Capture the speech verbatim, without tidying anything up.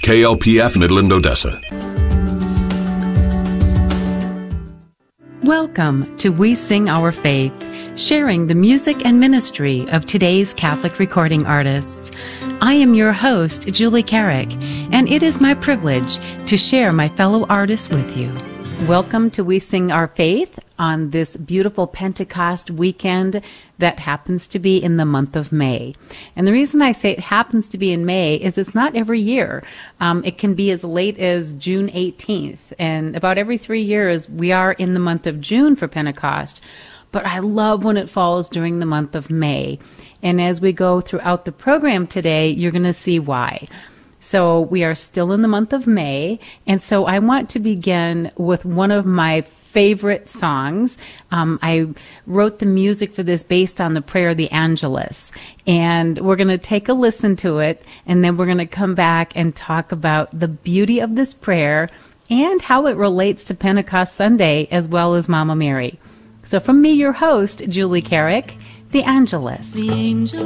K L P F Midland, Odessa. Welcome to We Sing Our Faith, sharing the music and ministry of today's Catholic recording artists. I am your host, Julie Carrick, and it is my privilege to share my fellow artists with you. Welcome to We Sing Our Faith on this beautiful Pentecost weekend that happens to be in the month of May. And the reason I say it happens to be in May is it's not every year. Um, it can be as late as June eighteenth. And about every three years, we are in the month of June for Pentecost. But I love when it falls during the month of May. And as we go throughout the program today, you're going to see why. So we are still in the month of May, and so I want to begin with one of my favorite songs. Um, I wrote the music for this based on the prayer, the Angelus, and we're going to take a listen to it, and then we're going to come back and talk about the beauty of this prayer and how it relates to Pentecost Sunday as well as Mama Mary. So from me, your host, Julie Carrick, the Angelus. The angel